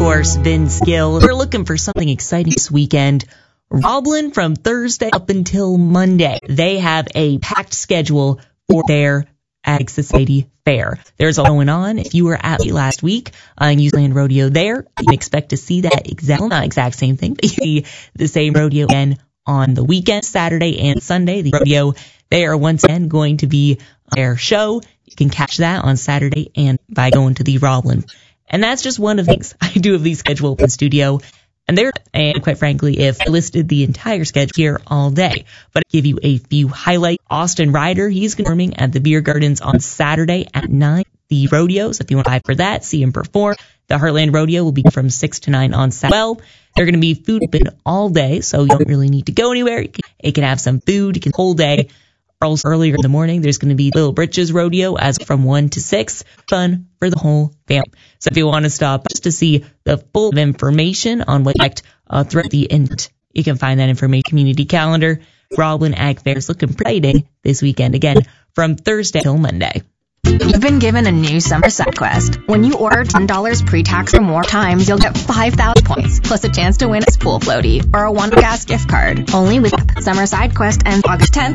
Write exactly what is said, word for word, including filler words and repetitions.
course, Vince Gill. We're looking for something exciting this weekend. Roblin from Thursday up until Monday. They have a packed schedule for their Ag Society Fair. There's a lot going on. If you were at the last week on uh, Newsland Rodeo there, you can expect to see that exact, well, not exact same thing, but you see the same rodeo again on the weekend, Saturday and Sunday. The rodeo, they are once again going to be their show. You can catch that on Saturday and by going to the Roblin. And that's just one of the things I do of these schedule in studio. And there, and quite frankly, if I listed the entire schedule here all day, but I'll give you a few highlights. Austin Ryder, he's performing at the Beer Gardens on Saturday at nine. The rodeos, if you want to buy for that, see him perform. The Heartland Rodeo will be from six to nine on Saturday. Well, they're going to be food open all day, so you don't really need to go anywhere. You can, you can have some food, you can whole day. Also, earlier in the morning, there's going to be Little Britches Rodeo as from one to six. Fun for the whole family. So if you want to stop just to see the full information on what you expect uh, throughout the event, you can find that information community calendar. Roblin Ag Fair is looking pretty exciting this weekend, again, from Thursday till Monday. You've been given a new summer side quest. When you order ten dollars pre-tax or more times, you'll get five thousand points, plus a chance to win a pool floaty or a Wonder Gas gift card. Only with Summer Side Quest ends August tenth.